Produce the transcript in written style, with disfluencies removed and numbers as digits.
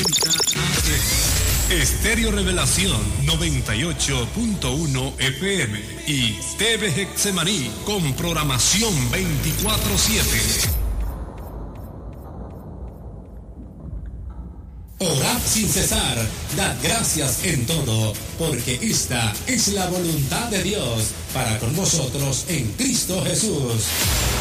Estéreo Revelación 98.1 FM y TV Getsemaní con programación 24/7. Orad sin cesar, dad gracias en todo, porque esta es la voluntad de Dios para con vosotros en Cristo Jesús.